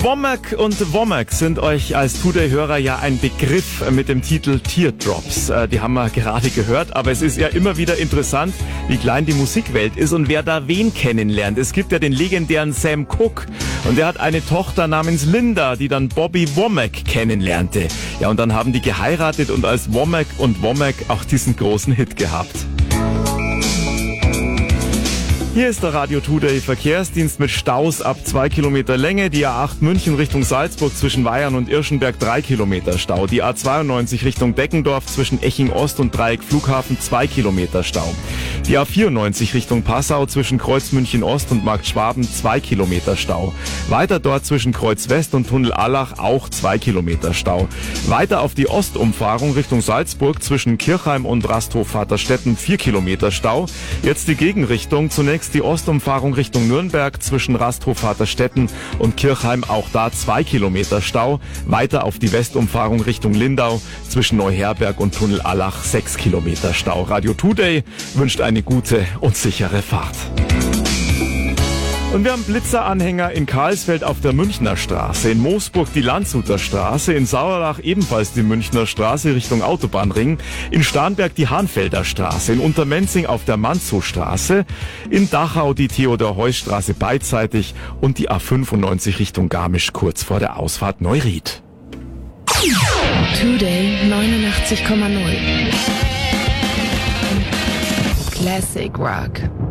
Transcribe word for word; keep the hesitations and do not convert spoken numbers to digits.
Womack und Womack sind euch als Today-Hörer ja ein Begriff mit dem Titel Teardrops. Die haben wir gerade gehört, aber es ist ja immer wieder interessant, wie klein die Musikwelt ist und wer da wen kennenlernt. Es gibt ja den legendären Sam Cooke und der hat eine Tochter namens Linda, die dann Bobby Womack kennenlernte. Ja, und dann haben die geheiratet und als Womack und Womack auch diesen großen Hit gehabt. Hier ist der Radio Today Verkehrsdienst mit Staus ab zwei Kilometer Länge. Die A acht München Richtung Salzburg zwischen Weyern und Irschenberg drei Kilometer Stau. Die A zweiundneunzig Richtung Deckendorf zwischen Eching Ost und Dreieck Flughafen zwei Kilometer Stau. Die A vierundneunzig Richtung Passau zwischen Kreuz München Ost und Markt Schwaben zwei Kilometer Stau. Weiter dort zwischen Kreuz West und Tunnel Allach auch zwei Kilometer Stau. Weiter auf die Ostumfahrung Richtung Salzburg zwischen Kirchheim und Rasthof Vaterstetten vier Kilometer Stau. Jetzt die Gegenrichtung. Zunächst die Ostumfahrung Richtung Nürnberg zwischen Rasthof Vaterstetten und Kirchheim, auch da zwei Kilometer Stau. Weiter auf die Westumfahrung Richtung Lindau zwischen Neuherberg und Tunnel Allach sechs Kilometer Stau. Radio Today wünscht eine gute und sichere Fahrt. Und wir haben Blitzeranhänger in Karlsfeld auf der Münchner Straße, in Moosburg die Landshuter Straße, in Sauerlach ebenfalls die Münchner Straße Richtung Autobahnring, in Starnberg die Hahnfelder Straße, in Untermenzing auf der Manzowstraße, in Dachau die Theodor-Heuss-Straße beidseitig und die A fünfundneunzig Richtung Garmisch kurz vor der Ausfahrt Neuried. Today neunundachtzig Komma null Classic Rock.